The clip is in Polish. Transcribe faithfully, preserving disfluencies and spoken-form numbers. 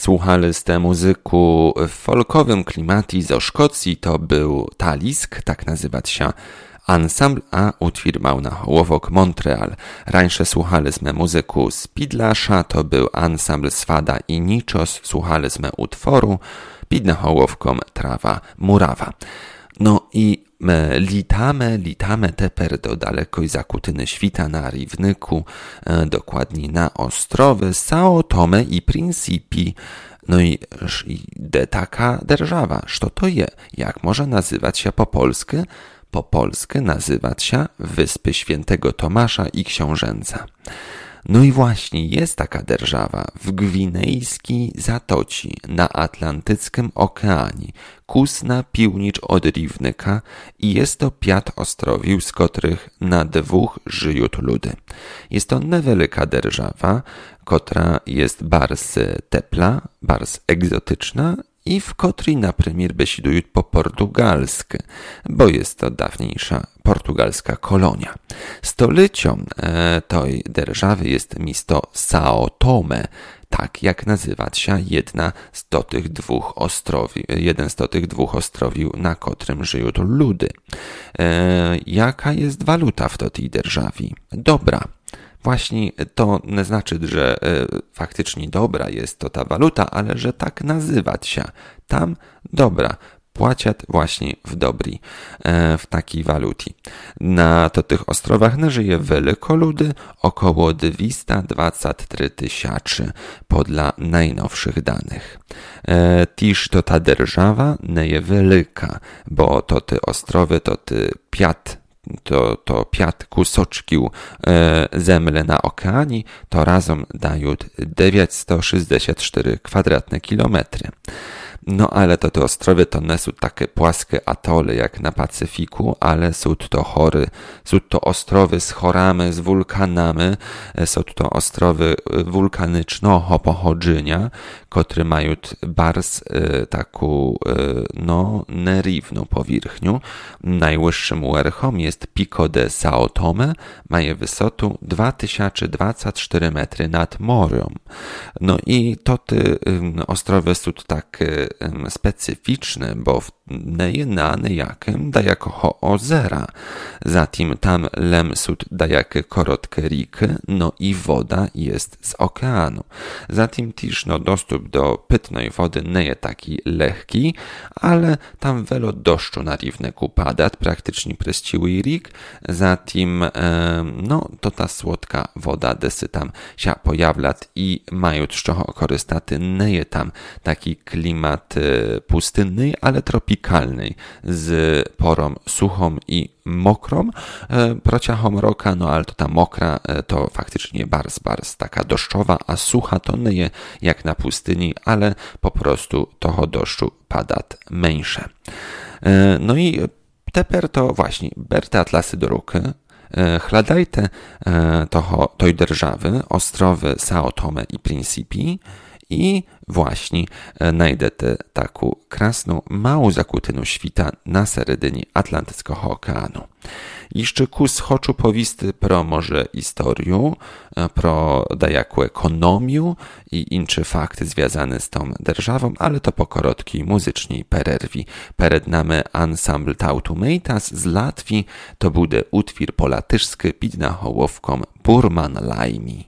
słuchali z tę muzyku w folkowym klimacie ze Szkocji, to był Talisk, tak nazywać się ansambl, a utwór mał na hołowok Montreal. Rańsze słuchaliśmy muzyku z Pidlasza, to był ansambl Swada i Niczos, słuchaliśmy utworu pid na hołowkom Trawa Murawa. No i my litamy, litamy teper do dalekoj zakutyny świta na Rivnyku, e, dokładnie na ostrowy Sao Tome i Principi. No i de taka держава, co to je? Jak może nazywać się po polsku? Po polsku nazywać się Wyspy Świętego Tomasza i Książęca. No i właśnie jest taka держава w Gwinejskiej Zatoci na Atlantyckim Okeanie, kus na piłnicz od Rivnyka i jest to piat ostrowił, z których na dwóch żyją ludy. Jest to niewielka держава, która jest bardzo tepla, bardzo egzotyczna i w której na premier besidują po portugalsku, bo jest to dawniejsza portugalska kolonia. Stolicą e, tej державy jest miasto Sao Tome, tak jak nazywać się jedna z tych dwóch ostrowi, jeden z tych dwóch ostrowił, na którym żyją to ludy. E, jaka jest waluta w tej державі? Dobra. Właśnie to nie znaczy, że e, faktycznie dobra jest to ta waluta, ale że tak nazywać się. Tam dobra. Płaciat właśnie w dobri, e, w takiej waluti. Na to tych ostrowach nie żyje wielko ludy, około dwieście dwadzieścia trzy tysiące podla najnowszych danych. E, Tiż to ta держава nie jest wielka, bo to te ostrowy, to ty piat to, to piat kusoczkił e, zemle na okeanie, to razem dają dziewięćset sześćdziesiąt cztery kwadratne kilometry. No ale to te ostrowy to nie są takie płaskie atole jak na Pacyfiku, ale są to chory, są to ostrowy z chorami, z wulkanami, są to ostrowy wulkanycznego pochodzenia, które mają bardzo e, taką e, no nierówną powierzchnię. Najwyższym werchom jest Pico de Sao Tome, ma wysotę dwa tysiące dwadzieścia cztery metry nad morzem. No i to te e, ostrowy są takie specyficzne, bo nie na niejakim da jako ho ozera. Zatim tam lem sud da jakie korotkie riki, no i woda jest z okeanu. Zatim też no, dostęp do pitnej wody nie jest taki lekki, ale tam wiele deszczu na Rivnyku pada, praktycznie przez cały rik. Zatim e, no, to ta słodka woda desy tam się pojawia i mają z czego korzystać. Nie jest tam taki klimat e, pustynny, ale tropikalny, z porą suchą i mokrą, e, prociachą roka, no ale to ta mokra e, to faktycznie bardzo, bardzo taka deszczowa, a sucha to nie jest jak na pustyni, ale po prostu toho deszczu pada mniejsze. E, no i teper to właśnie berte atlasy do ruky, e, chladajte e, toho, tej держаwy, ostrowy Sao Tome i Principi, i właśnie najdete taką krasną, małą zakutyną świta na seredynie Atlantyckiego Okeanu. Jeszcze kus choczu powisty pro może historię, pro dajaku ekonomię i inne fakty związane z tą державą, ale to po korotkiej muzycznej pererwi. Pered nami ansambl Tautumeitas z Latwii, to będzie utwór polatyszski pid na hołowkom Burman Laimi.